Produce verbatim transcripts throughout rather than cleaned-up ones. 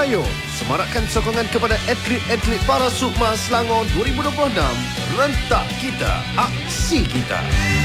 Ayo, semarakkan sokongan kepada atlet-atlet para Sukma Selangor dua ribu dua puluh enam. Rentak kita, aksi kita.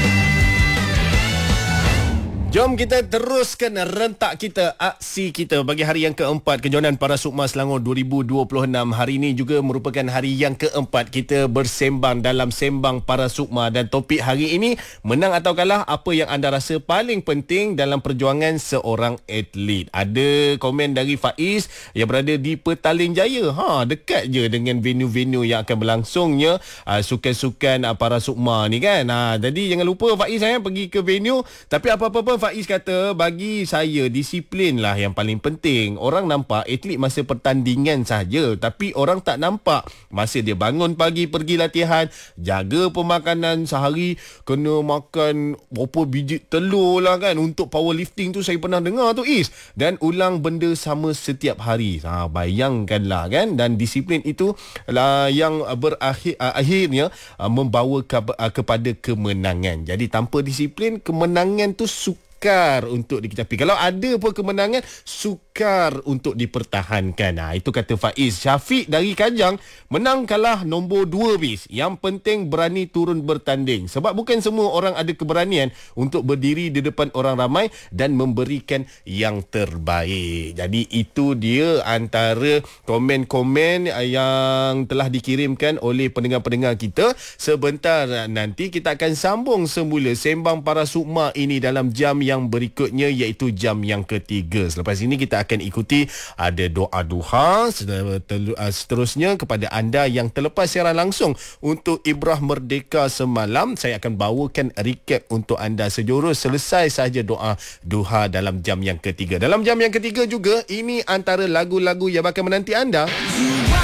Jom kita teruskan rentak kita, aksi kita bagi hari yang keempat kejohanan para Sukma Selangor dua ribu dua puluh enam. Hari ini juga merupakan hari yang keempat kita bersembang dalam Sembang Para Sukma, dan topik hari ini, menang atau kalah, apa yang anda rasa paling penting dalam perjuangan seorang atlet. Ada komen dari Faiz yang berada di Petaling Jaya. Ha, dekat je dengan venue-venue yang akan berlangsungnya uh, sukan-sukan uh, Para Sukma ni kan. Ha, jadi jangan lupa Faiz saya pergi ke venue. Tapi apa-apa Faiz kata, bagi saya disiplin lah yang paling penting. Orang nampak atlet masa pertandingan saja, tapi orang tak nampak masa dia bangun pagi pergi latihan, jaga pemakanan sehari, kena makan berapa biji telur lah kan. Untuk powerlifting tu saya pernah dengar tu Is, dan ulang benda sama setiap hari. Ha, bayangkanlah kan. Dan disiplin itu lah yang berakhir uh, akhirnya uh, membawa ke, uh, kepada kemenangan. Jadi tanpa disiplin, kemenangan tu suka sukar untuk dikecapi. Kalau ada pun kemenangan, sukar untuk dipertahankan. Nah, itu kata Faiz. Syafiq dari Kajang, menang kalah nombor dua bis. Yang penting berani turun bertanding. Sebab bukan semua orang ada keberanian untuk berdiri di depan orang ramai dan memberikan yang terbaik. Jadi itu dia antara komen-komen yang telah dikirimkan oleh pendengar-pendengar kita. Sebentar nanti kita akan sambung semula Sembang Para Sukma ini dalam jam yang berikutnya, iaitu jam yang ketiga. Selepas ini kita akan ikuti ada doa duha, seterusnya kepada anda yang terlepas siaran langsung untuk Ibrah Merdeka semalam. Saya akan bawakan recap untuk anda sejurus selesai saja doa duha dalam jam yang ketiga. Dalam jam yang ketiga juga, ini antara lagu-lagu yang bakal menanti anda.